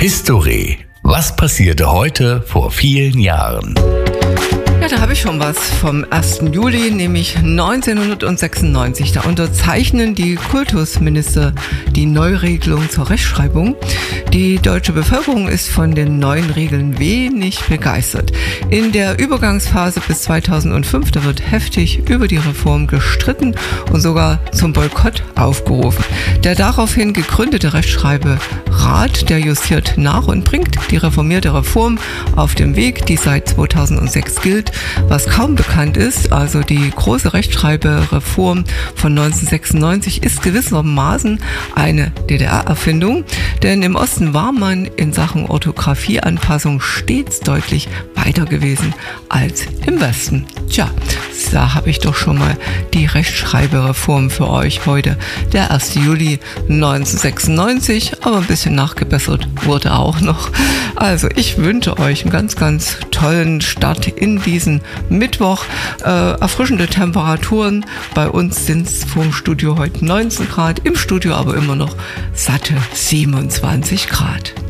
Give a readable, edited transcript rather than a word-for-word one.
History. Was passierte heute vor vielen Jahren? Ja, da habe ich schon was vom 1. Juli, nämlich 1996. Da unterzeichnen die Kultusminister die Neuregelung zur Rechtschreibung. Die deutsche Bevölkerung ist von den neuen Regeln wenig begeistert. In der Übergangsphase bis 2005, da wird heftig über die Reform gestritten und sogar zum Boykott aufgerufen. Der daraufhin gegründete Rechtschreiberat, der justiert nach und bringt die reformierte Reform auf den Weg, die seit 2006 gilt. Was kaum bekannt ist, also die große Rechtschreibereform von 1996 ist gewissermaßen eine DDR-Erfindung, denn im Osten war man in Sachen Orthographieanpassung stets deutlich weiter gewesen als im Westen. Tja, da habe ich doch schon mal die Rechtschreibereform für euch heute. Der 1. Juli 1996, aber ein bisschen nachgebessert wurde auch noch. Also ich wünsche euch einen ganz, ganz tollen Start in diesen Mittwoch. Erfrischende Temperaturen. Bei uns sind es vom Studio heute 19 Grad, im Studio aber immer noch satte 27 Grad.